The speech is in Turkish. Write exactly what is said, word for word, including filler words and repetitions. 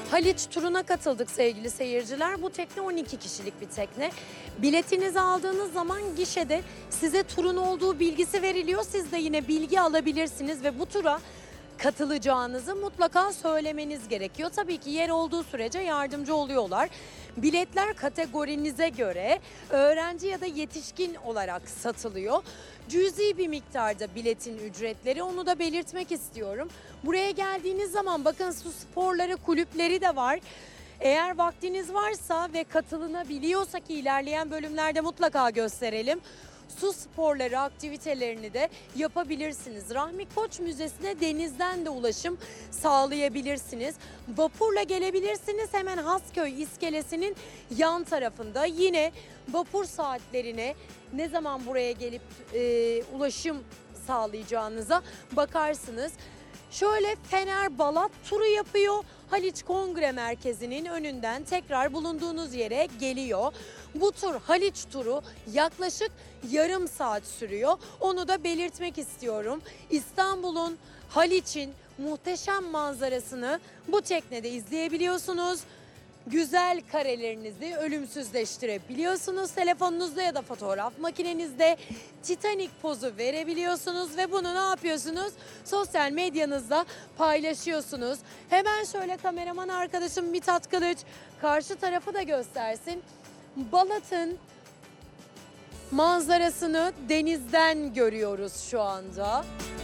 Haliç turuna katıldık sevgili seyirciler. Bu tekne on iki kişilik bir tekne. Biletinizi aldığınız zaman gişede size turun olduğu bilgisi veriliyor. Siz de yine bilgi alabilirsiniz ve bu tura katılacağınızı mutlaka söylemeniz gerekiyor. Tabii ki yer olduğu sürece yardımcı oluyorlar. Biletler kategorinize göre öğrenci ya da yetişkin olarak satılıyor. Cüzi bir miktarda biletin ücretleri, onu da belirtmek istiyorum. Buraya geldiğiniz zaman bakın su sporları kulüpleri de var. Eğer vaktiniz varsa ve katılınabiliyorsa ki ilerleyen bölümlerde mutlaka gösterelim. Su sporları aktivitelerini de yapabilirsiniz. Rahmi Koç Müzesi'ne denizden de ulaşım sağlayabilirsiniz. Vapurla gelebilirsiniz. Hemen Hasköy iskelesinin yan tarafında. Yine vapur saatlerine ne zaman buraya gelip e, ulaşım sağlayacağınıza bakarsınız. Şöyle Fener Balat turu yapıyor. Haliç Kongre Merkezi'nin önünden tekrar bulunduğunuz yere geliyor. Bu tur Haliç turu yaklaşık yarım saat sürüyor. Onu da belirtmek istiyorum. İstanbul'un Haliç'in muhteşem manzarasını bu teknede izleyebiliyorsunuz. Güzel karelerinizi ölümsüzleştirebiliyorsunuz. Telefonunuzda ya da fotoğraf makinenizde Titanic pozu verebiliyorsunuz ve bunu ne yapıyorsunuz? Sosyal medyanızda paylaşıyorsunuz. Hemen şöyle kameraman arkadaşım Mithat Kılıç karşı tarafı da göstersin. Balat'ın manzarasını denizden görüyoruz şu anda.